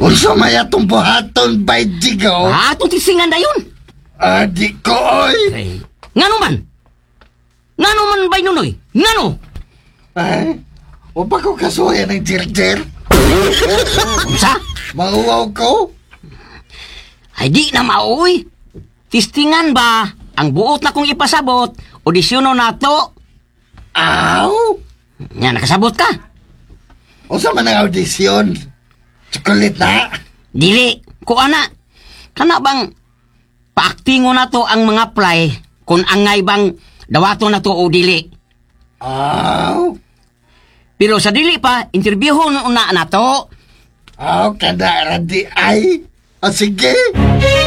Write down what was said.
Unsa may atong buhaton by Jigaw? Atong tisingan na yun. Di ko, oy. Ay, ngano man? Ngano man bay nunoy? Ngano? Ay, o ba ko kasuya ng jir-jir? Unsa? Mauwaw ko? Ay di na maoy. Tistingan ba ang buot na kong ipasabot odisyono nato? Aw! Nga nakasabot ka? Unsa man ang audisyon? Chocolate na? Dili, ko ana. Kana bang paaktingo na to ang mga play kung angay bang dawato na to o dili. Aw! Pero sa dili pa, interviewon na to. Aw, kada radi ay. O sige.